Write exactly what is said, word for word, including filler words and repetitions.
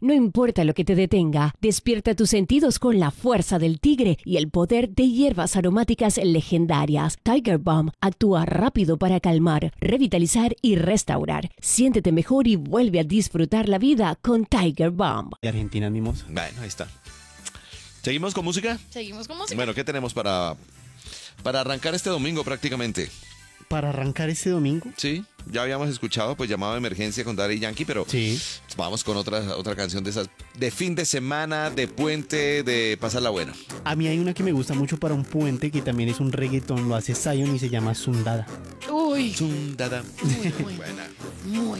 No importa lo que te detenga, despierta tus sentidos con la fuerza del tigre y el poder de hierbas aromáticas legendarias. Tiger Balm actúa rápido para calmar, revitalizar y restaurar. Siéntete mejor y vuelve a disfrutar la vida con Tiger Balm. Y Argentina es mimosa. Bueno, ahí está. ¿Seguimos con música? Seguimos con música. Bueno, ¿qué tenemos para, para arrancar este domingo prácticamente? Para arrancar este domingo. Sí, ya habíamos escuchado pues Llamado de Emergencia con Daddy Yankee, pero Sí. vamos con otra, otra canción de esas de fin de semana, de puente, de pasarla buena. A mí hay una que me gusta mucho para un puente, que también es un reggaetón, lo hace Zion y se llama Zundada. Uy, Zundada. muy buena. Buena. Muy